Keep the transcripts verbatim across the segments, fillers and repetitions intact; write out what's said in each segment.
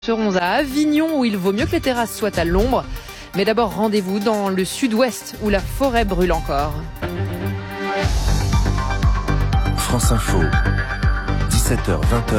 Serons à Avignon où il vaut mieux que les terrasses soient à l'ombre. Mais d'abord, rendez-vous dans le sud-ouest où la forêt brûle encore. France Info, dix-sept heures vingt,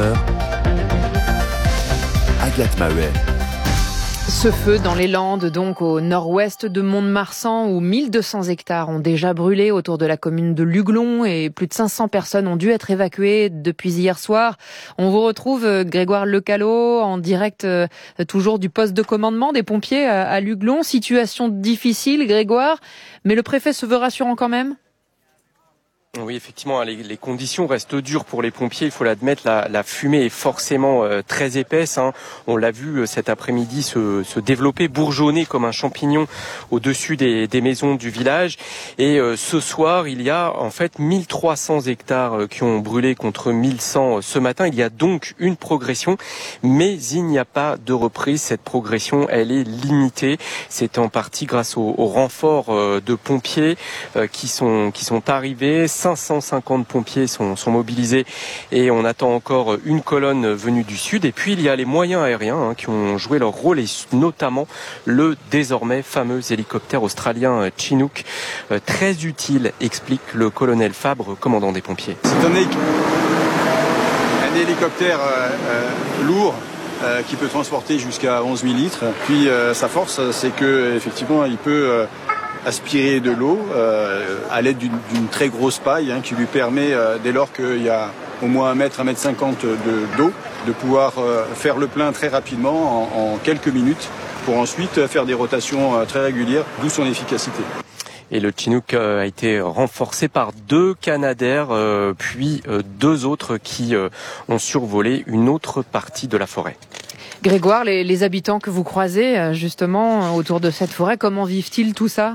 Agathe Maheuet. Ce feu dans les Landes, donc au nord-ouest de Mont-de-Marsan, où mille deux cents hectares ont déjà brûlé autour de la commune de Luglon et plus de cinq cents personnes ont dû être évacuées depuis hier soir. On vous retrouve, Grégoire Lecalot, en direct euh, toujours du poste de commandement des pompiers à, à Luglon. Situation difficile, Grégoire, mais le préfet se veut rassurant quand même ? Oui, effectivement, les, les conditions restent dures pour les pompiers. Il faut l'admettre, la, la fumée est forcément euh, très épaisse. Hein. On l'a vu euh, cet après-midi se, se développer, bourgeonner comme un champignon au-dessus des, des maisons du village. Et euh, ce soir, il y a en fait mille trois cents hectares euh, qui ont brûlé contre mille cent euh, ce matin. Il y a donc une progression, mais il n'y a pas de reprise. Cette progression, elle est limitée. C'est en partie grâce au, au renfort euh, de pompiers euh, qui sont qui sont arrivés. cinq cent cinquante pompiers sont, sont mobilisés et on attend encore une colonne venue du sud. Et puis il y a les moyens aériens hein, qui ont joué leur rôle et notamment le désormais fameux hélicoptère australien Chinook. Euh, très utile, explique le colonel Fabre, commandant des pompiers. C'est un, hé- un hélicoptère euh, euh, lourd euh, qui peut transporter jusqu'à onze mille litres. Puis euh, sa force, c'est que effectivement, il peut euh, aspirer de l'eau euh, à l'aide d'une, d'une très grosse paille hein, qui lui permet, euh, dès lors qu'il y a au moins un mètre, un mètre cinquante de, d'eau, de pouvoir euh, faire le plein très rapidement en, en quelques minutes pour ensuite faire des rotations euh, très régulières, d'où son efficacité. Et le Chinook a été renforcé par deux Canadair, euh, puis euh, deux autres qui euh, ont survolé une autre partie de la forêt. Grégoire, les, les habitants que vous croisez justement autour de cette forêt, comment vivent-ils tout ça ?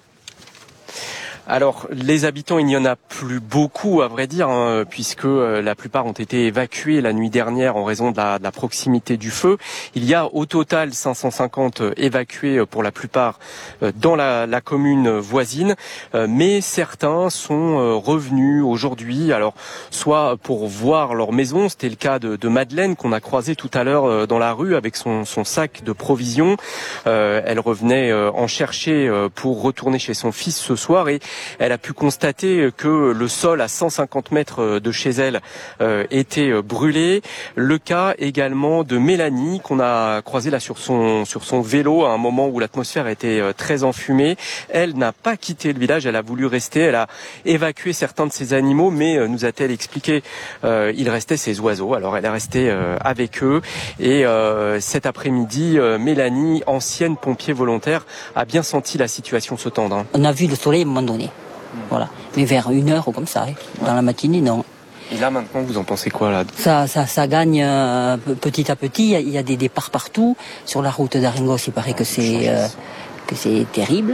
Alors, les habitants, il n'y en a plus beaucoup, à vrai dire, hein, puisque euh, la plupart ont été évacués la nuit dernière en raison de la, de la proximité du feu. Il y a au total cinq cent cinquante évacués pour la plupart euh, dans la, la commune voisine, euh, mais certains sont euh, revenus aujourd'hui, alors soit pour voir leur maison, c'était le cas de, de Madeleine qu'on a croisée tout à l'heure euh, dans la rue avec son, son sac de provisions. Euh, elle revenait euh, en chercher euh, pour retourner chez son fils ce soir et elle a pu constater que le sol à cent cinquante mètres de chez elle euh, était brûlé. Le cas également de Mélanie qu'on a croisé là sur son sur son vélo à un moment où l'atmosphère était très enfumée. Elle n'a pas quitté le village, elle a voulu rester, elle a évacué certains de ses animaux, mais nous a-t-elle expliqué euh, il restait ses oiseaux. Alors elle est restée euh, avec eux et euh, cet après-midi, euh, Mélanie, ancienne pompier volontaire, a bien senti la situation se tendre. Hein. On a vu le soleil à un moment donné. Voilà. Mais vers une heure ou comme ça, hein. Dans la matinée, non. Et là, maintenant, vous en pensez quoi, là ? Ça, ça, ça gagne euh, petit à petit. Il y a des départs partout. Sur la route d'Aringos, il paraît que c'est, euh, que c'est terrible.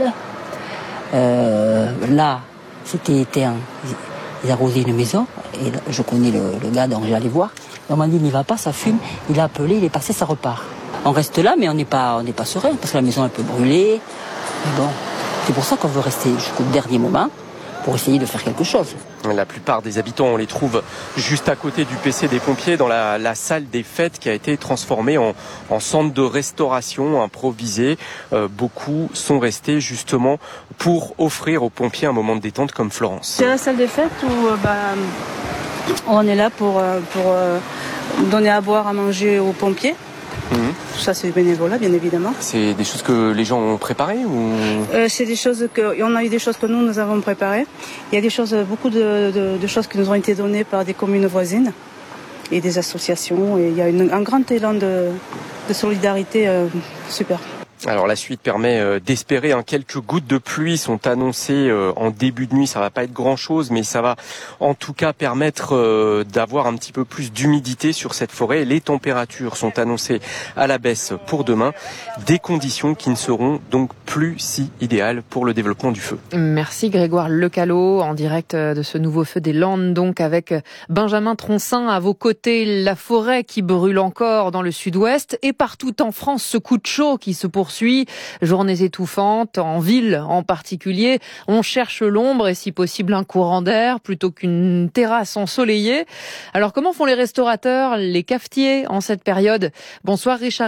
Euh, là, c'était éteint. Ils arrosaient une maison. Et là, je connais le, le gars, donc j'allais voir. Et on m'a dit, n'y va pas, ça fume. Il a appelé, il est passé, ça repart. On reste là, mais on n'est pas, on n'est pas serein, parce que la maison, elle peut brûler. Mais bon, c'est pour ça qu'on veut rester jusqu'au dernier moment, pour essayer de faire quelque chose. La plupart des habitants, on les trouve juste à côté du P C des pompiers, dans la, la salle des fêtes qui a été transformée en, en centre de restauration improvisé. Euh, beaucoup sont restés justement pour offrir aux pompiers un moment de détente comme Florence. C'est la salle des fêtes où euh, bah, on est là pour, euh, pour euh, donner à boire, à manger aux pompiers. Mmh. Tout ça, c'est bénévolat, bien évidemment. C'est des choses que les gens ont préparées ou euh, C'est des choses que, on a eu des choses que nous, nous avons préparées. Il y a des choses, beaucoup de, de, de choses qui nous ont été données par des communes voisines et des associations. Et il y a une, un grand élan de, de solidarité euh, super. Alors la suite permet euh, d'espérer. Hein, quelques gouttes de pluie sont annoncées euh, en début de nuit. Ça va pas être grand-chose, mais ça va en tout cas permettre euh, d'avoir un petit peu plus d'humidité sur cette forêt. Les températures sont annoncées à la baisse pour demain. Des conditions qui ne seront donc plus si idéales pour le développement du feu. Merci Grégoire Lecalot, en direct de ce nouveau feu des Landes, donc avec Benjamin Troncin à vos côtés. La forêt qui brûle encore dans le sud-ouest et partout en France, ce coup de chaud qui se poursuit poursuit. Journées étouffantes, en ville en particulier. On cherche l'ombre et si possible un courant d'air plutôt qu'une terrasse ensoleillée. Alors comment font les restaurateurs, les cafetiers en cette période? Bonsoir Richard